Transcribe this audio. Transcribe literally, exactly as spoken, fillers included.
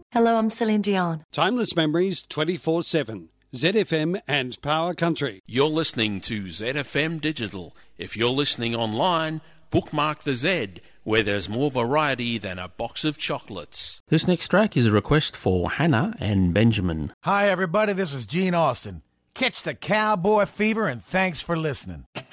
Hello, I'm Celine Dion. Timeless memories twenty-four seven. Z F M and Power Country. You're listening to Z F M Digital. If you're listening online, bookmark the Z, where there's more variety than a box of chocolates. This next track is a request for Hannah and Benjamin. Hi, everybody. This is Gene Austin. Catch the cowboy fever, and thanks for listening.